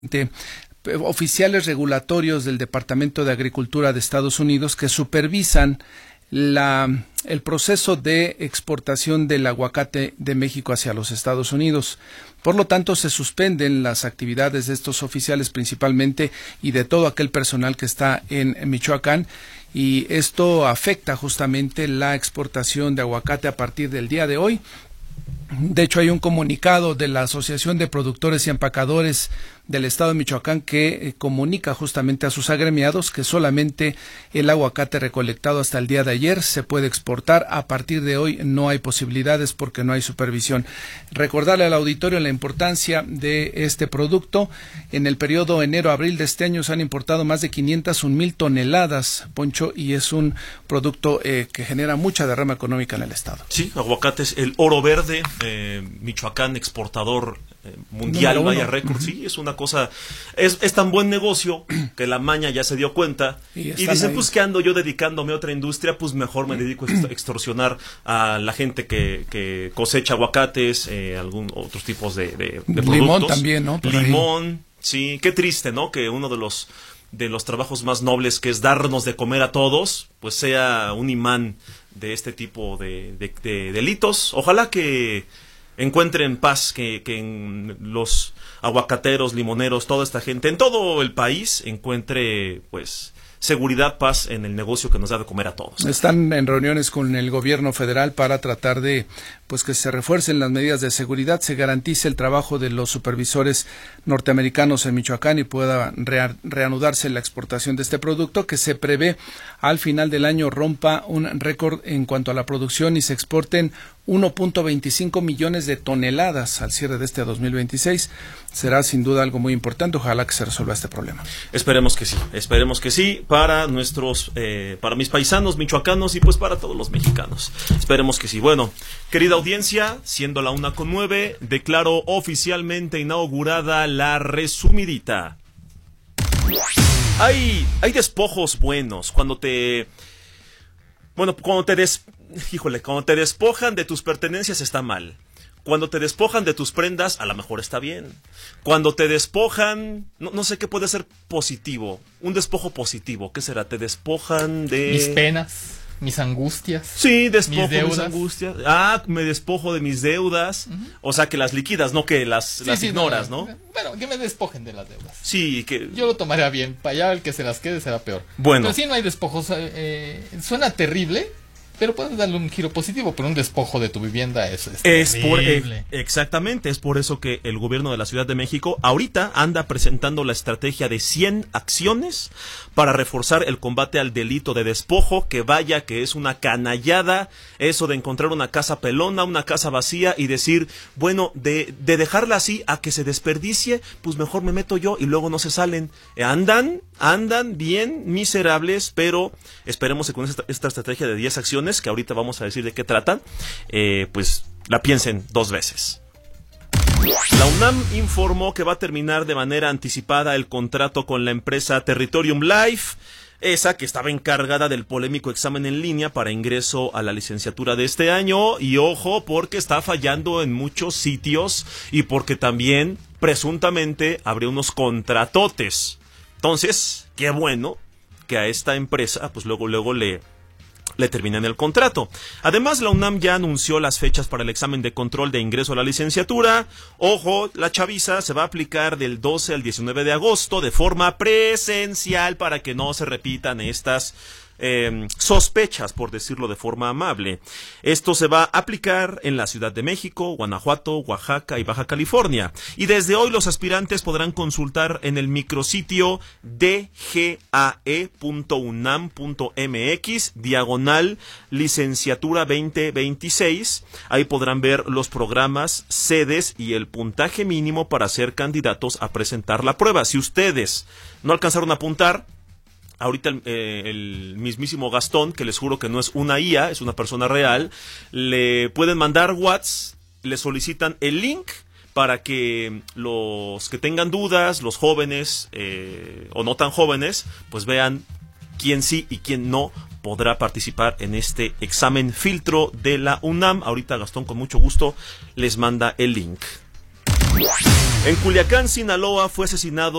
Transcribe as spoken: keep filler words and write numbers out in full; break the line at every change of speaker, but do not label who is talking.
oficiales regulatorios del Departamento de Agricultura de Estados Unidos que supervisan la, el proceso de exportación del aguacate de México hacia los Estados Unidos. Por lo tanto, se suspenden las actividades de estos oficiales principalmente y de todo aquel personal que está en Michoacán, y esto afecta justamente la exportación de aguacate a partir del día de hoy. De hecho, hay un comunicado de la Asociación de Productores y Empacadores del Estado de Michoacán que eh, comunica justamente a sus agremiados que solamente el aguacate recolectado hasta el día de ayer se puede exportar. A partir de hoy no hay posibilidades porque no hay supervisión. Recordarle al auditorio la importancia de este producto. En el periodo enero-abril de este año se han importado más de quinientas un mil toneladas, Poncho, y es un producto eh, que genera mucha derrama económica en el Estado.
Sí, aguacate es el oro verde, eh, Michoacán exportador eh, mundial, vaya récord. Uh-huh. Sí, es una cosa, es, es tan buen negocio que la maña ya se dio cuenta y, y dicen, ahí. Pues que ando yo dedicándome a otra industria, pues mejor me dedico a extorsionar a la gente que, que cosecha aguacates, eh, algún otros tipos de, de, de productos.
Limón también, ¿no? Por
Limón,
ahí.
Sí, qué triste, ¿no? Que uno de los de los trabajos más nobles, que es darnos de comer a todos, pues sea un imán de este tipo de, de, de delitos. Ojalá que encuentren paz, que, que en los aguacateros, limoneros, toda esta gente, en todo el país, encuentre pues seguridad, paz en el negocio que nos da de comer a todos.
Están en reuniones con el gobierno federal para tratar de pues que se refuercen las medidas de seguridad, se garantice el trabajo de los supervisores norteamericanos en Michoacán y pueda rea- reanudarse la exportación de este producto, que se prevé al final del año rompa un récord en cuanto a la producción y se exporten uno punto veinticinco millones de toneladas al cierre de este dos mil veintiséis. Será sin duda algo muy importante. Ojalá que se resuelva este problema.
Esperemos que sí, esperemos que sí, para nuestros, eh, para mis paisanos michoacanos y pues para todos los mexicanos. Esperemos que sí. Bueno, querida audiencia, siendo la una con nueve, declaro oficialmente inaugurada la resumidita. Hay, hay despojos buenos cuando te... Bueno, cuando te des... Híjole, cuando te despojan de tus pertenencias está mal. Cuando te despojan de tus prendas, a lo mejor está bien. Cuando te despojan, no, no sé qué puede ser positivo. Un despojo positivo, ¿qué será? Te despojan de...
Mis penas, mis angustias.
Sí, despojo
mis
de mis angustias. Ah, me despojo de mis deudas. Uh-huh. O sea, que las liquidas, no que las,
sí,
las
sí,
ignoras, ¿no?
¿no? Bueno, que me despojen de las deudas.
Sí, que...
Yo lo tomaría bien. Para allá el que se las quede será peor.
Bueno.
Pero sí no hay despojos. Eh, suena terrible, pero puedes darle un giro positivo, pero un despojo de tu vivienda es, es,
es
terrible.
Por, eh, exactamente, es por eso que el gobierno de la Ciudad de México ahorita anda presentando la estrategia de cien acciones para reforzar el combate al delito de despojo, que vaya que es una canallada eso de encontrar una casa pelona, una casa vacía y decir, bueno, de, de dejarla así a que se desperdicie, pues mejor me meto yo y luego no se salen. Andan, andan bien miserables, pero esperemos que con esta, esta estrategia de diez acciones, que ahorita vamos a decir de qué tratan, eh, pues la piensen dos veces. La UNAM informó que va a terminar de manera anticipada el contrato con la empresa Territorium Life, esa que estaba encargada del polémico examen en línea para ingreso a la licenciatura de este año, y ojo, porque está fallando en muchos sitios y porque también presuntamente habría unos contratotes. Entonces, qué bueno que a esta empresa, pues luego, luego le... le terminan el contrato. Además, la UNAM ya anunció las fechas para el examen de control de ingreso a la licenciatura. Ojo, la chaviza se va a aplicar del doce al diecinueve de agosto de forma presencial para que no se repitan estas eh, sospechas, por decirlo de forma amable. Esto se va a aplicar en la Ciudad de México, Guanajuato, Oaxaca y Baja California. Y desde hoy los aspirantes podrán consultar en el micrositio d g a e punto unam punto m x diagonal licenciatura veinte veintiséis. Ahí podrán ver los programas, sedes y el puntaje mínimo para ser candidatos a presentar la prueba. Si ustedes no alcanzaron a apuntar, ahorita el, eh, el mismísimo Gastón, que les juro que no es una I A, es una persona real, le pueden mandar WhatsApp, le solicitan el link para que los que tengan dudas, los jóvenes eh, o no tan jóvenes, pues vean quién sí y quién no podrá participar en este examen filtro de la UNAM. Ahorita Gastón con mucho gusto les manda el link. En Culiacán, Sinaloa, fue asesinado